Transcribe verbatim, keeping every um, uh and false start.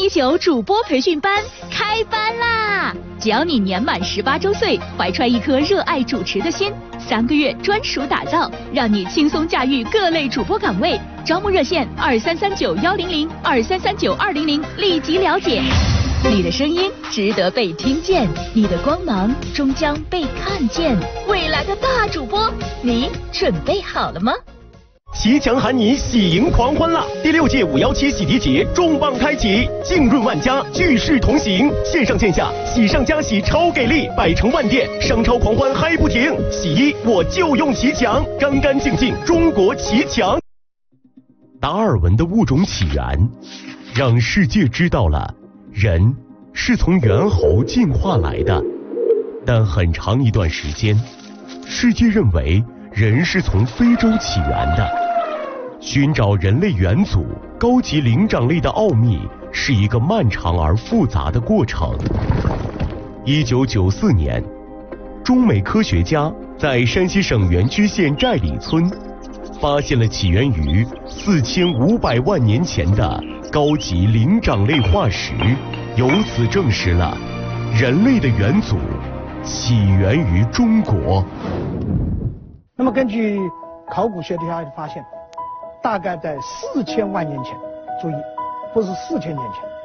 一九主播培训班开班啦！只要你年满十八周岁，怀揣一颗热爱主持的心，三个月专属打造，让你轻松驾驭各类主播岗位。招募热线二三三九幺零零二三三九二零零，立即了解。你的声音值得被听见，你的光芒终将被看见。未来的大主播，你准备好了吗？ 骑墙喊你喜迎狂欢啦！第六届五幺七洗涤节重磅开启，浸润万家，聚势同行，线上线下喜上加喜超给力，百城万店商超狂欢嗨不停。洗衣我就用骑墙，干干净净中国骑墙。达尔文的物种起源，让世界知道了人是从猿猴进化来的，但很长一段时间，世界认为人是从非洲起源的。寻找人类元祖高级灵长类的奥秘是一个漫长而复杂的过程。一九九四年，中美科学家在山西省垣曲县寨里村发现了起源于四千五百万年前的高级灵长类化石，由此证实了人类的元祖起源于中国。 那么根据考古学家发现，大概在四千万年前，注意，不是四千年前，